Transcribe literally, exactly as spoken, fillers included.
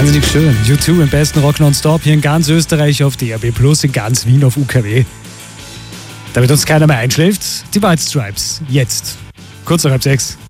Wahnsinnig schön. U zwei im besten Rock nonstop hier in ganz Österreich auf D A B plus, in ganz Wien auf U K W. Damit uns keiner mehr einschläft, die White Stripes. Jetzt. Kurz nach halb sechs.